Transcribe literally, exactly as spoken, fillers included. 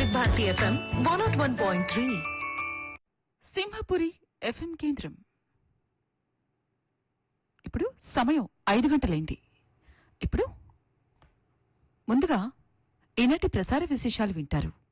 వివిధ Bharati FM one not one point three. Simhapuri FM కేంద్రం. ఇప్పుడు సమయం ఐదు గంటలైంది. ఇప్పుడు ముందుగా ఈనాటి ప్రసార విశేషాలు వింటారు.